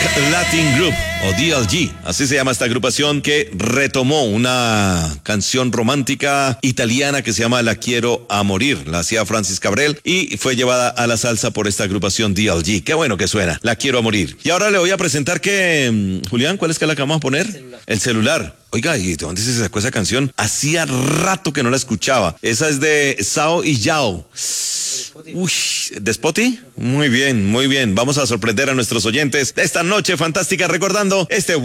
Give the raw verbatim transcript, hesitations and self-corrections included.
Latin Group o D L G, así se llama esta agrupación que retomó una canción romántica italiana que se llama La Quiero a Morir, la hacía Francis Cabrel y fue llevada a la salsa por esta agrupación D L G. Qué bueno que suena, La Quiero a Morir. Y ahora le voy a presentar que, Julián, ¿cuál es que la que vamos a poner? El celular. El celular. Oiga, ¿y de dónde se sacó esa canción? Hacía rato que no la escuchaba. Esa es de Sao y Yao. Uy, ¿de Spotify? Muy bien, muy bien. Vamos a sorprender a nuestros oyentes de esta noche fantástica recordando este